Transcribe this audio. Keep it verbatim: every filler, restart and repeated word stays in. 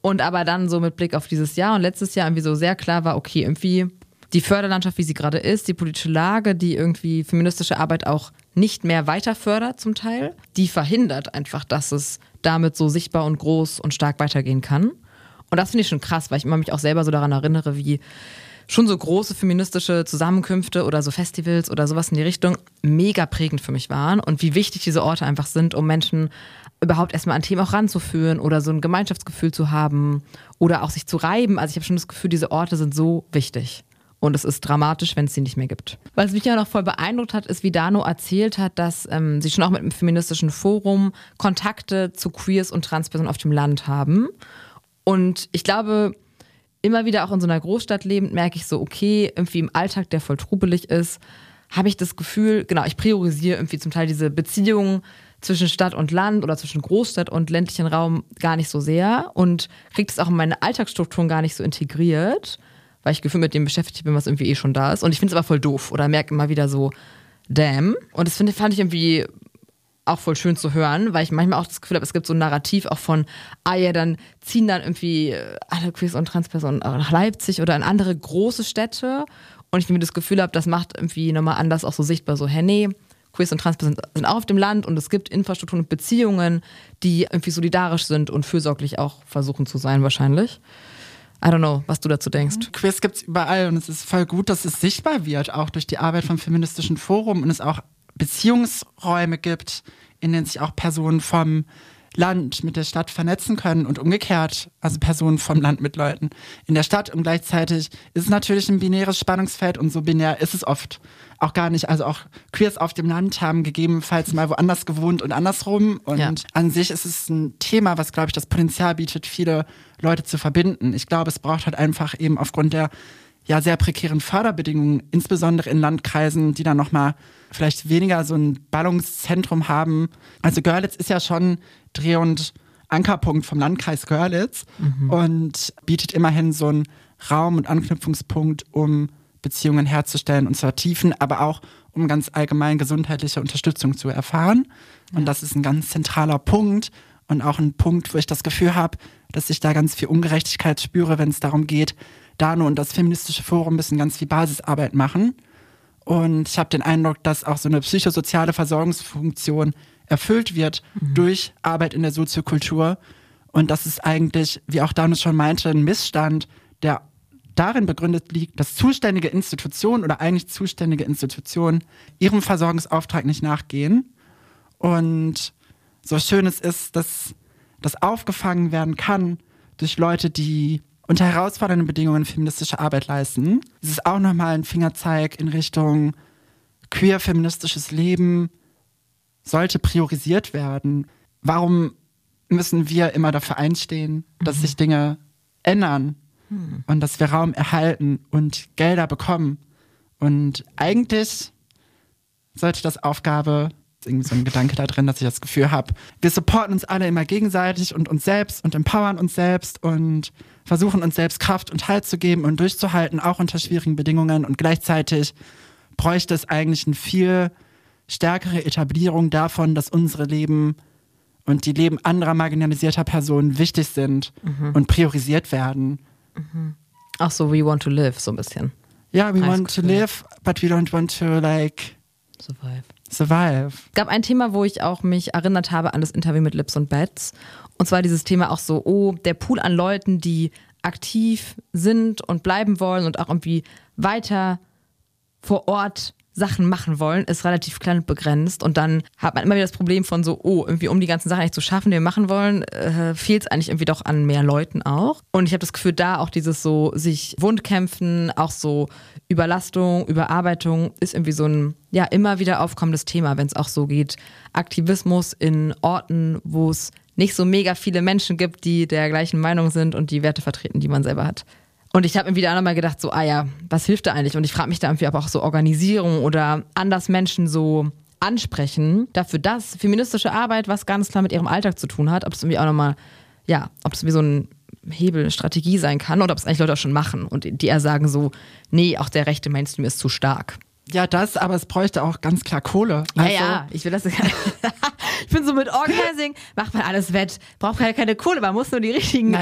Und aber dann so mit Blick auf dieses Jahr und letztes Jahr irgendwie so sehr klar war, okay, irgendwie die Förderlandschaft, wie sie gerade ist, die politische Lage, die irgendwie feministische Arbeit auch nicht mehr weiter fördert zum Teil, die verhindert einfach, dass es damit so sichtbar und groß und stark weitergehen kann. Und das finde ich schon krass, weil ich immer mich auch selber so daran erinnere, wie schon so große feministische Zusammenkünfte oder so Festivals oder sowas in die Richtung mega prägend für mich waren und wie wichtig diese Orte einfach sind, um Menschen überhaupt erstmal an Themen auch ranzuführen oder so ein Gemeinschaftsgefühl zu haben oder auch sich zu reiben. Also ich habe schon das Gefühl, diese Orte sind so wichtig. Und es ist dramatisch, wenn es sie nicht mehr gibt. Was mich ja noch voll beeindruckt hat, ist, wie Dano erzählt hat, dass ähm, sie schon auch mit dem feministischen Forum Kontakte zu Queers und Transpersonen auf dem Land haben. Und ich glaube, immer wieder auch in so einer Großstadt lebend, merke ich so, okay, irgendwie im Alltag, der voll trubelig ist, habe ich das Gefühl, genau, ich priorisiere irgendwie zum Teil diese Beziehungen zwischen Stadt und Land oder zwischen Großstadt und ländlichen Raum gar nicht so sehr und kriege das auch in meine Alltagsstrukturen gar nicht so integriert, weil ich gefühlt mit dem beschäftigt bin, was irgendwie eh schon da ist. Und ich finde es aber voll doof oder merke immer wieder so, damn. Und das find, fand ich irgendwie auch voll schön zu hören, weil ich manchmal auch das Gefühl habe, es gibt so ein Narrativ auch von, ah ja, dann ziehen dann irgendwie alle Queers und Transpersonen nach Leipzig oder in andere große Städte. Und ich mir das Gefühl habe, das macht irgendwie nochmal anders auch so sichtbar, so, hey, nee, Queers und Transpersonen sind auch auf dem Land und es gibt Infrastrukturen und Beziehungen, die irgendwie solidarisch sind und fürsorglich auch versuchen zu sein wahrscheinlich. I don't know, was du dazu denkst. Queers gibt's überall und es ist voll gut, dass es sichtbar wird, auch durch die Arbeit vom feministischen Forum und es auch Beziehungsräume gibt, in denen sich auch Personen vom Land mit der Stadt vernetzen können und umgekehrt, also Personen vom Land mit Leuten in der Stadt. Und gleichzeitig ist es natürlich ein binäres Spannungsfeld und so binär ist es oft auch gar nicht. Also auch Queers auf dem Land haben gegebenenfalls mal woanders gewohnt und andersrum. Und ja. An sich ist es ein Thema, was, glaube ich, das Potenzial bietet, viele Leute zu verbinden. Ich glaube, es braucht halt einfach eben aufgrund der ja sehr prekären Förderbedingungen, insbesondere in Landkreisen, die dann nochmal vielleicht weniger so ein Ballungszentrum haben. Also Görlitz ist ja schon Dreh- und Ankerpunkt vom Landkreis Görlitz mhm. und bietet immerhin so einen Raum und Anknüpfungspunkt, um Beziehungen herzustellen und zu vertiefen, aber auch um ganz allgemein gesundheitliche Unterstützung zu erfahren. Ja. Und das ist ein ganz zentraler Punkt und auch ein Punkt, wo ich das Gefühl habe, dass ich da ganz viel Ungerechtigkeit spüre, wenn es darum geht, Dano und das feministische Forum müssen ganz viel Basisarbeit machen. Und ich habe den Eindruck, dass auch so eine psychosoziale Versorgungsfunktion erfüllt wird mhm. durch Arbeit in der Soziokultur. Und das ist eigentlich, wie auch Dano schon meinte, ein Missstand, der darin begründet liegt, dass zuständige Institutionen oder eigentlich zuständige Institutionen ihrem Versorgungsauftrag nicht nachgehen. Und so schön es ist, dass das aufgefangen werden kann durch Leute, die unter herausfordernden Bedingungen feministische Arbeit leisten. Es ist auch nochmal ein Fingerzeig in Richtung queer-feministisches Leben sollte priorisiert werden. Warum müssen wir immer dafür einstehen, dass mhm. sich Dinge ändern mhm. und dass wir Raum erhalten und Gelder bekommen? Und eigentlich sollte das Aufgabe, irgendwie so ein Gedanke da drin, dass ich das Gefühl habe, wir supporten uns alle immer gegenseitig und uns selbst und empowern uns selbst und versuchen uns selbst Kraft und Halt zu geben und durchzuhalten, auch unter schwierigen Bedingungen. Und gleichzeitig bräuchte es eigentlich eine viel stärkere Etablierung davon, dass unsere Leben und die Leben anderer marginalisierter Personen wichtig sind mhm. und priorisiert werden. Mhm. Ach so, we want to live, so ein bisschen. Ja, yeah, we want to live, but we don't want to, like, survive. Survive. Es gab ein Thema, wo ich auch mich erinnert habe an das Interview mit Lips und Bets. Und zwar dieses Thema auch so, oh, der Pool an Leuten, die aktiv sind und bleiben wollen und auch irgendwie weiter vor Ort Sachen machen wollen, ist relativ klein und begrenzt. Und dann hat man immer wieder das Problem von so, oh, irgendwie um die ganzen Sachen nicht zu schaffen, die wir machen wollen, äh, fehlt es eigentlich irgendwie doch an mehr Leuten auch. Und ich habe das Gefühl, da auch dieses so sich wundkämpfen, auch so Überlastung, Überarbeitung ist irgendwie so ein ja immer wieder aufkommendes Thema, wenn es auch so geht. Aktivismus in Orten, wo es nicht so mega viele Menschen gibt, die der gleichen Meinung sind und die Werte vertreten, die man selber hat. Und ich habe mir wieder auch nochmal gedacht, so, ah ja, was hilft da eigentlich? Und ich frage mich da irgendwie aber auch so Organisierung oder anders Menschen so ansprechen, dafür, dass feministische Arbeit was ganz klar mit ihrem Alltag zu tun hat, ob es irgendwie auch nochmal, ja, ob es wie so ein Hebel, eine Strategie sein kann oder ob es eigentlich Leute auch schon machen und die eher sagen so, nee, auch der rechte Mainstream ist zu stark. Ja, das, aber es bräuchte auch ganz klar Kohle. Ja, also, ja, ich will das. Ich bin so mit Organizing, macht man alles wett, braucht keine, keine Kohle, man muss nur die richtigen